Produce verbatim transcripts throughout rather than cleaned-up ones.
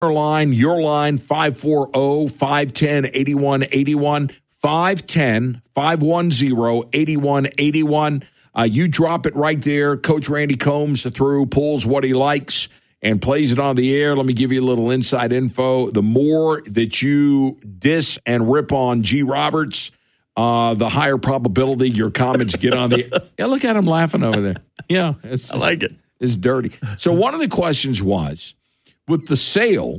line, your line, five four zero, five one zero, eight one eight one, five one zero, five one zero, eight one eight one. Uh, you drop it right there. Coach Randy combs through, pulls what he likes, and plays it on the air. Let me give you a little inside info. The more that you diss and rip on G. Roberts, uh, the higher probability your comments get on the – yeah, look at him laughing over there. Yeah. It's, I like it. It's dirty. So one of the questions was, with the sale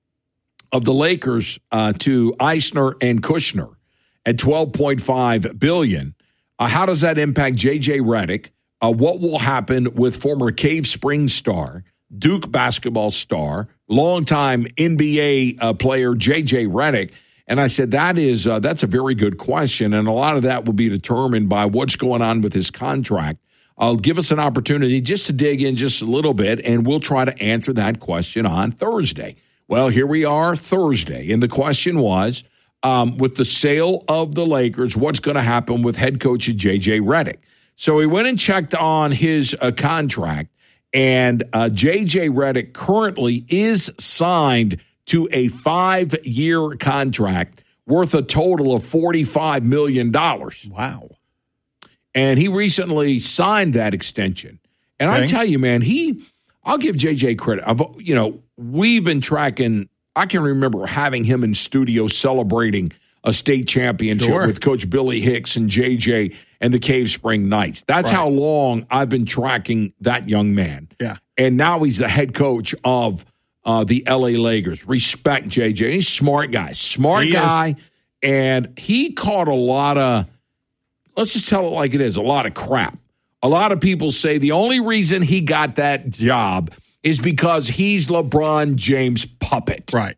of the Lakers uh, to Eisner and Kushner at twelve point five billion dollars, uh, how does that impact J J Redick? Uh, what will happen with former Cave Springs star, Duke basketball star, longtime N B A uh, player J J Redick? And I said that is uh, that's a very good question, and a lot of that will be determined by what's going on with his contract. I'll give us an opportunity just to dig in just a little bit, and we'll try to answer that question on Thursday. Well, here we are Thursday, and the question was, um, with the sale of the Lakers, what's going to happen with head coach J J Redick? So we went and checked on his uh, contract, and uh, J J Redick currently is signed to a five-year contract worth a total of forty-five million dollars. Wow. And he recently signed that extension. And okay. I tell you, man, he, I'll give J J credit. I've, you know, we've been tracking, I can remember having him in studio celebrating a state championship sure. with Coach Billy Hicks and J J and the Cave Spring Knights. That's right. How long I've been tracking that young man. Yeah. And now he's the head coach of uh, the L A Lakers. Respect J J. He's a smart guy. Smart he guy. Is. And he caught a lot of, let's just tell it like it is, a lot of crap. A lot of people say the only reason he got that job is because he's LeBron James' puppet. Right.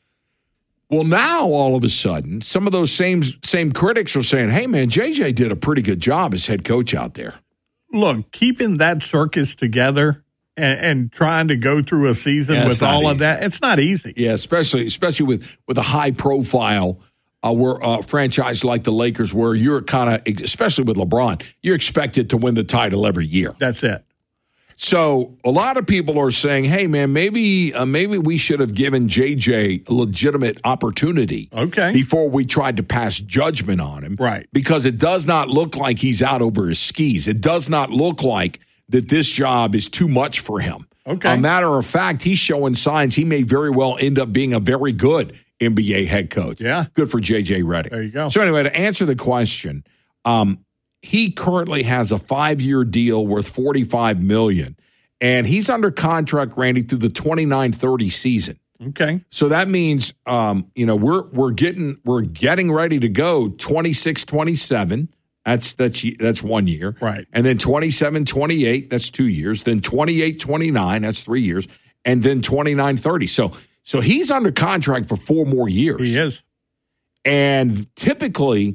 Well, now all of a sudden, some of those same same critics are saying, hey, man, J J did a pretty good job as head coach out there. Look, keeping that circus together and, and trying to go through a season yeah, with all easy. of that, it's not easy. Yeah, especially especially with, with a high profile Uh, where a uh, franchise like the Lakers, where you're kind of, especially with LeBron, you're expected to win the title every year. That's it. So a lot of people are saying, "Hey, man, maybe uh, maybe we should have given J J a legitimate opportunity, okay, before we tried to pass judgment on him, right? Because it does not look like he's out over his skis. It does not look like that this job is too much for him. Okay, a matter of fact, he's showing signs he may very well end up being a very good N B A head coach. Yeah. Good for J J Redick. There you go. So anyway, to answer the question, um, he currently has a five-year deal worth forty-five million dollars, and he's under contract, Randy, through the twenty-nine thirty season. Okay. So that means, um, you know, we're we're getting we're getting ready to go twenty-six twenty-seven. That's that's that's one year. Right. And then twenty-seven twenty-eight, that's two years. Then twenty-eight twenty-nine, that's three years. And then twenty-nine thirty. So So he's under contract for four more years. He is. And typically,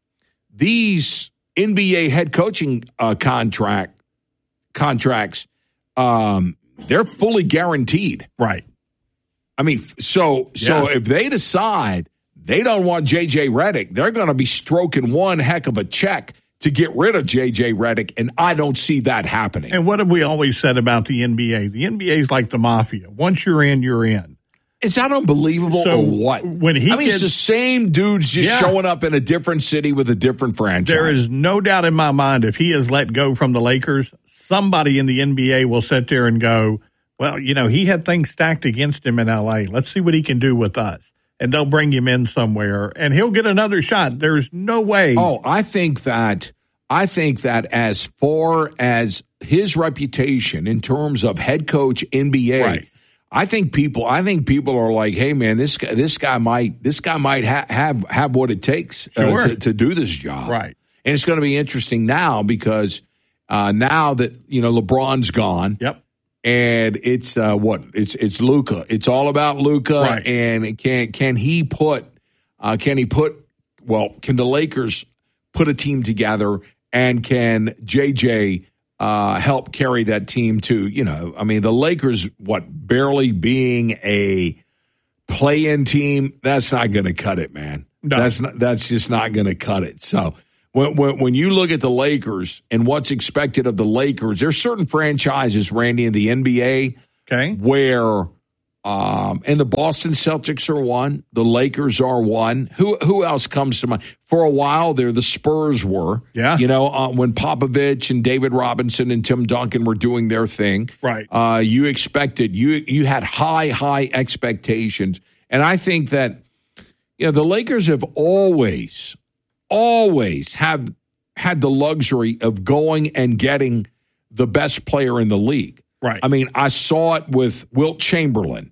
these N B A head coaching uh, contract contracts, um, they're fully guaranteed. Right. I mean, so so yeah. if they decide they don't want J J Redick, they're going to be stroking one heck of a check to get rid of J J Redick, and I don't see that happening. And what have we always said about the N B A? The N B A is like the mafia. Once you're in, you're in. Is that unbelievable so or what? When he I mean, gets, it's the same dudes just yeah. showing up in a different city with a different franchise. There is no doubt in my mind if he is let go from the Lakers, somebody in the N B A will sit there and go, well, you know, he had things stacked against him in L A. Let's see what he can do with us. And they'll bring him in somewhere, and he'll get another shot. There's no way. Oh, I think that I think that as far as his reputation in terms of head coach N B A, right. I think people. I think people are like, "Hey, man, this guy, this guy might, this guy might ha- have have what it takes uh, sure. to, to do this job." Right, and it's going to be interesting now because uh, now that you know LeBron's gone. Yep. And it's uh, what it's it's Luka. It's all about Luka, right. and can can he put uh, can he put well can the Lakers put a team together, and can J J uh, help carry that team to you know I mean the Lakers what barely being a play-in team, that's not going to cut it, man. No. That's not, that's just not going to cut it. So. When, when, when you look at the Lakers and what's expected of the Lakers, there's certain franchises, Randy, in the N B A okay. where Um, and the Boston Celtics are one. The Lakers are one. Who who else comes to mind? For a while there, the Spurs were. Yeah. You know, uh, when Popovich and David Robinson and Tim Duncan were doing their thing. Right. Uh, you expected, you you had high, high expectations. And I think that, you know, the Lakers have always, always have had the luxury of going and getting the best player in the league. Right. I mean, I saw it with Wilt Chamberlain.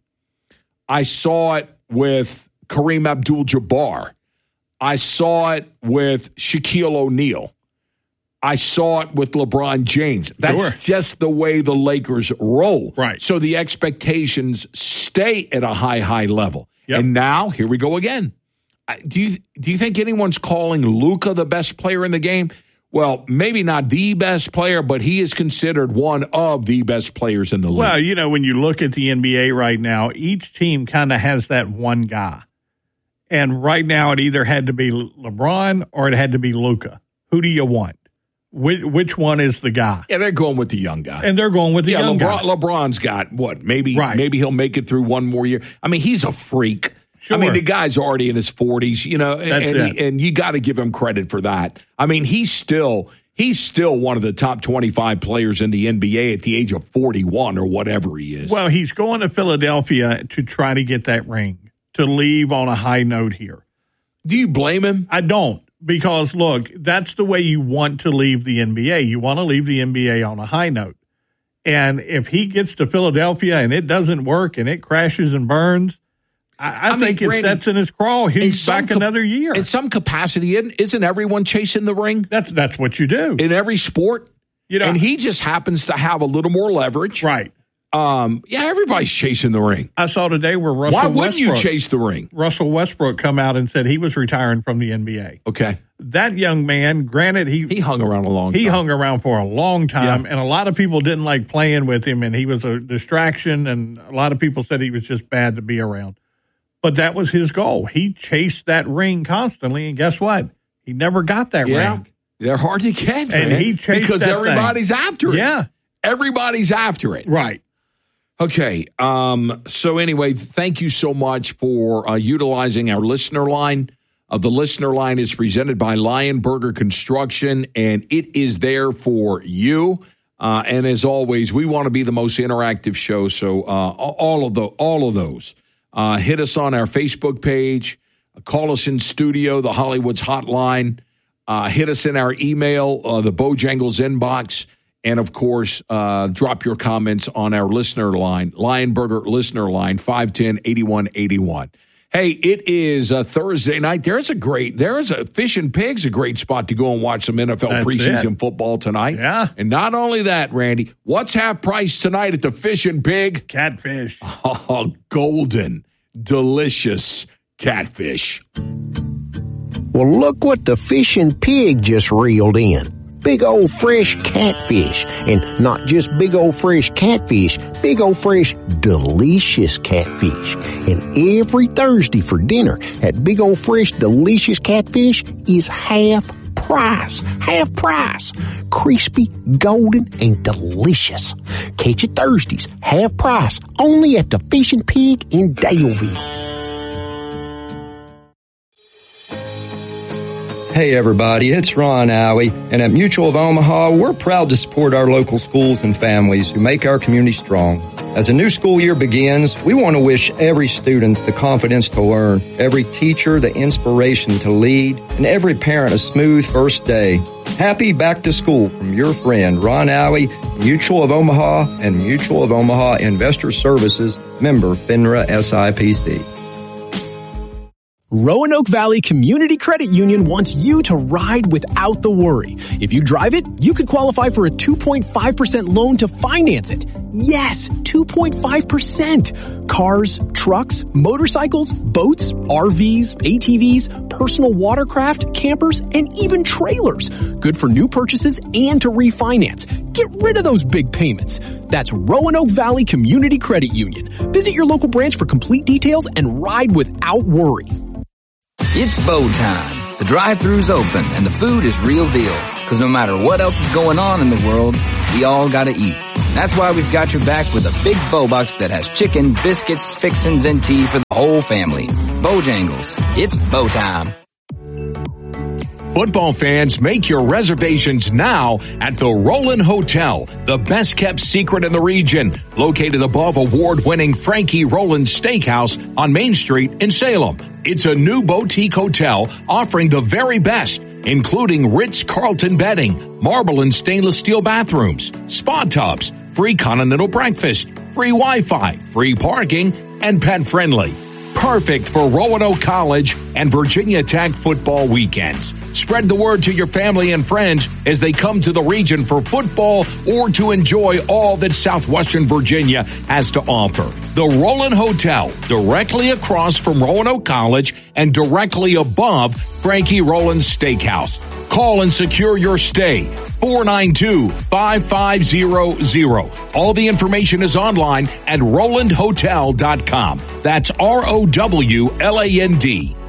I saw it with Kareem Abdul-Jabbar. I saw it with Shaquille O'Neal. I saw it with LeBron James. That's Sure. just the way the Lakers roll. Right. So the expectations stay at a high, high level. Yep. And now, here we go again. I- Do you do you think anyone's calling Luka the best player in the game? Well, maybe not the best player, but he is considered one of the best players in the league. Well, you know, when you look at the N B A right now, each team kind of has that one guy. And right now it either had to be LeBron or it had to be Luka. Who do you want? Which, which one is the guy? Yeah, they're going with the young guy. And they're going with the yeah, young LeBron, guy. LeBron's got, what, maybe Right. maybe he'll make it through one more year. I mean, he's a freak. Sure. I mean, the guy's already in his forties, you know, That's and, it. and you got to give him credit for that. I mean, he's still he's still one of the top twenty-five players in the N B A at the age of forty-one or whatever he is. Well, he's going to Philadelphia to try to get that ring, to leave on a high note here. Do you blame him? I don't, because, look, that's the way you want to leave the N B A. You want to leave the N B A on a high note. And if he gets to Philadelphia and it doesn't work and it crashes and burns, I, I, I think mean, it Brandon, sets in his crawl. He's back cap- another year. In some capacity, isn't isn't everyone chasing the ring? That's that's what you do. In every sport? You know, and he just happens to have a little more leverage. right. Um, yeah, everybody's chasing the ring. I saw today where Russell Why wouldn't you Westbrook, chase the ring? Russell Westbrook come out and said he was retiring from the N B A. Okay. That young man, granted, he He hung around a long time. He hung around for a long time, Yeah. and a lot of people didn't like playing with him, and he was a distraction, and a lot of people said he was just bad to be around. But that was his goal. He chased that ring constantly, and guess what? He never got that Yeah. ring. They're hard to get, And man, he chased because that everybody's thing. after it. Yeah. Everybody's after it. Right. Okay. Um, so anyway, thank you so much for uh, utilizing our listener line. Uh, the listener line is presented by Lion Burger Construction, and it is there for you. Uh, and as always, we want to be the most interactive show. So uh, all of the all of those, uh, hit us on our Facebook page, call us in studio, the Hollywood's hotline, uh, hit us in our email, uh, the Bojangles inbox. And, of course, uh, drop your comments on our listener line, Lion Burger listener line, five one zero, eight one eight one. Hey, it is a Thursday night. There's a great, there's a Fish and Pig's a great spot to go and watch some N F L That's preseason it. football tonight. Yeah. And not only that, Randy, what's half price tonight at the Fish and Pig? Catfish. Oh, golden, delicious catfish. Well, look what the Fish and Pig just reeled in. Big old fresh catfish. And not just big old fresh catfish, big old fresh delicious catfish. And every Thursday for dinner, that big old fresh delicious catfish is half price. Half price. Crispy, golden, and delicious. Catch it Thursdays, half price, only at the Fish and Pig in Daleville. Hey everybody, it's Ron Alley, and at Mutual of Omaha, we're proud to support our local schools and families who make our community strong. As a new school year begins, we want to wish every student the confidence to learn, every teacher the inspiration to lead, and every parent a smooth first day. Happy back to school from your friend Ron Alley, Mutual of Omaha, and Mutual of Omaha Investor Services, member FINRA S I P C. Roanoke Valley Community Credit Union wants you to ride without the worry. If you drive it, you could qualify for a two point five percent loan to finance it. Yes, two point five percent. Cars, trucks, motorcycles, boats, R Vs, A T Vs, personal watercraft, campers, and even trailers. Good for new purchases and to refinance. Get rid of those big payments. That's Roanoke Valley Community Credit Union. Visit your local branch for complete details and ride without worry. It's bow time. The drive-thru's open and the food is real deal. Cause no matter what else is going on in the world, we all gotta eat. That's why we've got your back with a big Bo Box that has chicken, biscuits, fixins, and tea for the whole family. Bojangles. It's Bo time. Football fans, make your reservations now at the Roland Hotel, the best-kept secret in the region, located above award-winning Frankie Roland Steakhouse on Main Street in Salem. It's a new boutique hotel offering the very best, including Ritz-Carlton bedding, marble and stainless steel bathrooms, spa tubs, free continental breakfast, free Wi-Fi, free parking, and pet-friendly. Perfect for Roanoke College and Virginia Tech football weekends. Spread the word to your family and friends as they come to the region for football or to enjoy all that Southwestern Virginia has to offer. The Roland Hotel, directly across from Roanoke College and directly above Frankie Roland Steakhouse. Call and secure your stay. four nine two, five five zero zero. All the information is online at roland hotel dot com. That's R O W L A N D.